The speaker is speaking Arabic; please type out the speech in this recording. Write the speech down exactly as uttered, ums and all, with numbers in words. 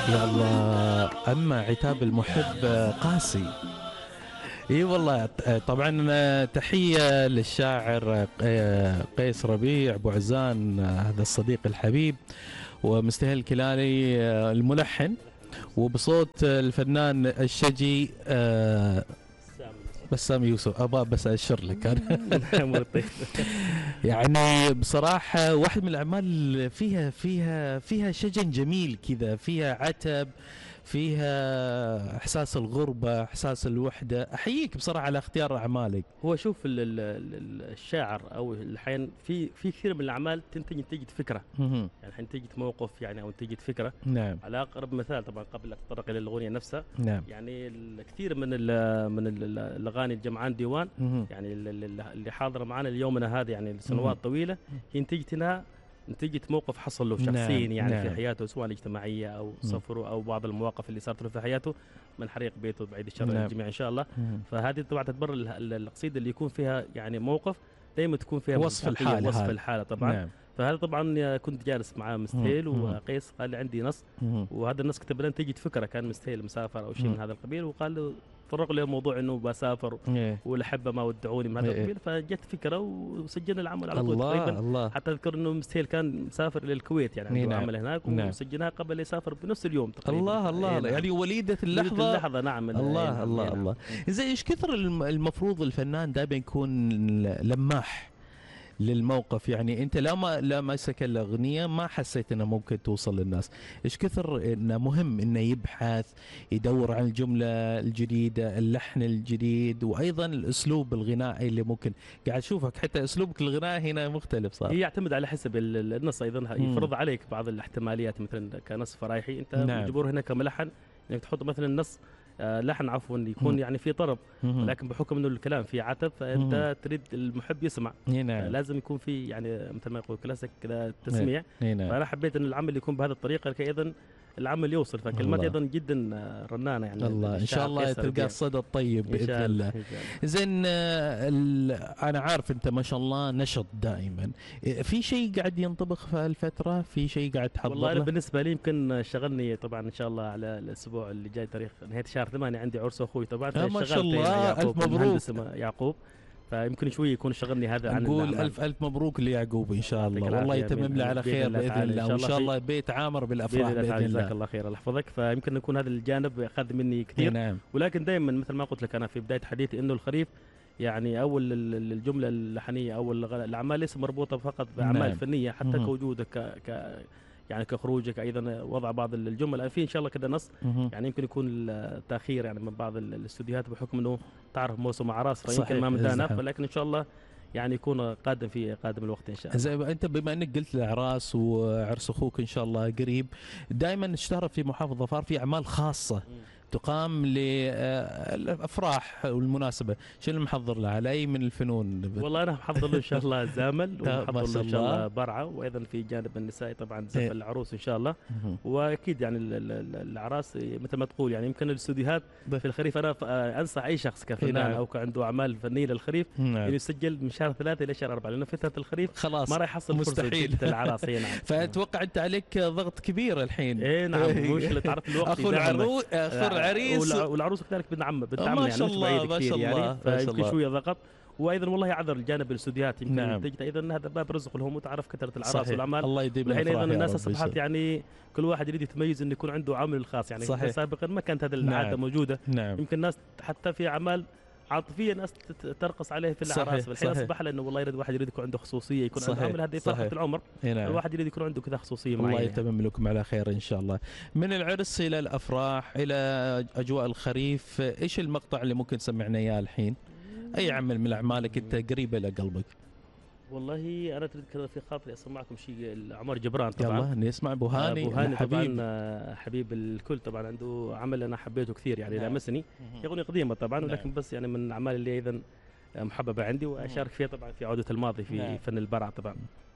يا الله، أما عتاب المحب قاسي. اي والله. طبعا تحية للشاعر قيس ربيع ابو عزان، هذا الصديق الحبيب، ومستهل الكلالي الملحن، وبصوت الفنان الشجي بسام يوسف. ابغى بس اشر لك انا. يعني بصراحه واحد من الاعمال فيها فيها فيها شجن جميل كذا، فيها عتب، فيها احساس الغربه، احساس الوحده. احييك بصراحه على اختيار اعمالك. هو شوف ال ال ال الشاعر او الحين في في كثير من الاعمال تنتج نتيجه فكره، يعني الحين نتيجه موقف يعني او نتيجه فكره. نعم. على اقرب مثال طبعا قبل لا اتطرق الى الاغنيه نفسها. نعم. يعني الكثير من ال من ال الاغاني الجمعان ديوان، يعني اللي حاضره معنا اليومنا هذه يعني لسنوات طويله، هي نتيجتها نتيجة موقف حصل له شخصيا. نعم. يعني نعم. في حياته سواء الاجتماعية أو سفره أو بعض المواقف اللي صارت له في حياته، من حريق بيته بعيد الشر عن الجميع إن شاء الله. فهذه طبعا تعتبر القصيدة اللي يكون فيها يعني موقف دائما تكون فيها وصف الحالة، وصف الحالة طبعا. نعم. فهذا طبعا كنت جالس مع مستهيل وقيس، قال لي عندي نص، وهذا النص كتب لنا نتيجة فكرة. كان مستهيل مسافر أو شيء من هذا القبيل، وقال له تطرق لي موضوع انه بسافر والاحبه ما ودعوني من هذا القبيل، فجت فكره وسجلنا العمل على طول تقريبا. الله. حتى اذكر انه مستهيل كان مسافر الى الكويت، يعني عنده عمل هناك، وسجلناها قبل يسافر بنفس اليوم تقريبا. الله الله. نعم. يعني وليده اللحظه. اللحظه. نعم. الله نعم. الله نعم. الله. زين، ايش كثر المفروض الفنان دائما يكون لماح للموقف؟ يعني انت لا ما لا مسك الاغنيه ما حسيت انها ممكن توصل للناس. ايش كثر انه مهم انه يبحث، يدور عن الجمله الجديده، اللحن الجديد، وايضا الاسلوب الغنائي اللي ممكن قاعد اشوفك حتى اسلوبك الغنائي هنا مختلف صار. هي يعتمد على حسب النص ايضا، يفرض عليك بعض الاحتماليات. مثلا كنص فرايحي انت نعم. مجبور هنا كملحن انك تحط مثلا النص آه لحن عفوا يكون مم. يعني في طرب، ولكن بحكم انه الكلام فيه عتب فانت مم. تريد المحب يسمع. نعم. لازم يكون في يعني مثل ما يقول كلاسيك كذا تسميع. نعم. فانا حبيت ان العمل يكون بهذه الطريقه لكي ايضا العمل يوصل. فكلمات ايضا جدا رنانه يعني. الله ان شاء الله تلقى الصدى الطيب باذن الله. زين، انا عارف انت ما شاء الله نشط دائما. في شيء قاعد ينطبخ في الفتره؟ في شيء قاعد تحضر؟ والله أنا بالنسبه لي يمكن شغلني طبعا ان شاء الله على الاسبوع اللي جاي تاريخ نهايه شهر ثمانية عندي عرس اخوي طبعا. ما شاء الله، الف مبروك يعقوب. فيمكن شوي يكون شغلني هذا عن نقول الف الف مبروك ليعقوب ان شاء الله، والله يتمم له على خير باذن الله، وان شاء الله بيت عامر بالافراح باذن الله. جزاك الله خير، الله يحفظك. فيمكن يكون هذا الجانب اخذ مني كثير. نعم. ولكن دائما مثل ما قلت لك انا في بدايه حديثي انه الخريف يعني اول الجمله اللحنيه او الاعمال ليس مربوطه فقط باعمال نعم. فنيه، حتى مم. كوجودك ك, ك يعني كخروجك ايضا وضع بعض الجمل في ان شاء الله كذا نص. يعني يمكن يكون التاخير يعني من بعض الاستوديوهات بحكم انه تعرف موسم اعراس فيمكن ما مدانا، ولكن ان شاء الله يعني يكون قادم في قادم الوقت ان شاء الله. زي انت بما انك قلت الاعراس وعرس اخوك ان شاء الله قريب، دائما اشتهرت في محافظه ظفار في اعمال خاصه م. تقام للافراح والمناسبه. شنو محضر لها على اي من الفنون؟ والله انا محضر له ان شاء الله زامل، ومحضر له ان شاء الله برعه، وايضا في جانب النسائي طبعا زف العروس ان شاء الله. واكيد يعني الاعراس مثل ما تقول يعني يمكن الاستوديوهات في الخريف انا انصح اي شخص كفنان او عنده اعمال فنيه للخريف انه يسجل من شهر ثلاثة الى شهر أربعة، لانه فتره الخريف خلاص ما راح يحصل مستحيل الاعراس. نعم. فاتوقع انت عليك ضغط كبير الحين. اي نعم. مش تعرف الوقت اخو العروس اخو العريس والعروس كذلك بنت عمه بنت عمه يعني مش بعيد كثير يعني، فيمكن شويه ضغط. وايضا والله يعذر الجانب الاستوديوهات يمكن نعم. تجد ايضا هذا باب رزق لهم، وتعرف كثره الاعراس والاعمال. الله يديم الحين ايضا الناس اصبحت يعني كل واحد يريد يتميز انه يكون عنده عامل خاص يعني. صحيح. سابقا ما كانت هذه العاده نعم. موجوده. نعم. يمكن الناس حتى في اعمال عاطفيه ناس ترقص عليه في الاعراس، الحين اصبح لانه والله يريد واحد يريد يكون عنده خصوصيه، يكون عنده عمل. هذه فرحه العمر. نعم. الواحد يريد يكون عنده كذا خصوصيه معينه. الله يتمم لكم على خير ان شاء الله. من العرس الى الافراح الى اجواء الخريف، ايش المقطع اللي ممكن تسمعنا اياه الحين؟ اي عمل من اعمالك انت قريبه لقلبك؟ والله انا تريد كذا في خاطري اسمعكم شيء عمر جبران طبعا. يلا نسمع ابو هاني. ابو هاني طبعا حبيب الكل طبعا، عنده عمل انا حبيته كثير يعني لامسني. اغنيه قديمه طبعا نعم. ولكن بس يعني من الاعمال اللي ايضا محببه عندي واشارك فيها طبعا في عوده الماضي في نعم. فن البرع طبعا.